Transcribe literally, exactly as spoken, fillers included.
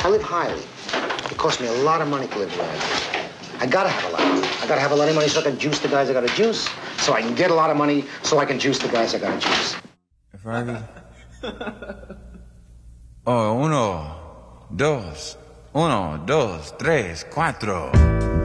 I live highly. It costs me a lot of money to live where I live. I gotta have a lot of money. I gotta have a lot of money so I can juice the guys I gotta juice, so I can get a lot of money so I can juice the guys I gotta juice. Fergie? Oh, uno, dos, uno, dos, tres, cuatro.